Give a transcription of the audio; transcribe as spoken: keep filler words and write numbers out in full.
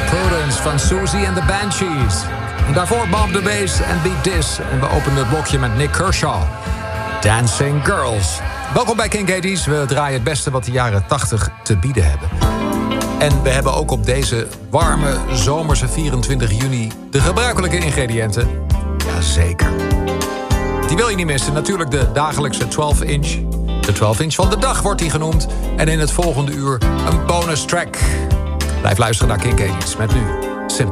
Prudence van Susie and the Banshees. En daarvoor Bob the Bass en Beat This. En we openen het blokje met Nick Kershaw. Dancing Girls. Welkom bij Kink tachtig. We draaien het beste wat de jaren tachtig te bieden hebben. En we hebben ook op deze warme zomerse vierentwintig juni... de gebruikelijke ingrediënten. Jazeker. Die wil je niet missen. Natuurlijk de dagelijkse twaalf inch. De twaalf inch van de dag wordt die genoemd. En in het volgende uur een bonus track. Blijf luisteren naar Kink tachtig met nu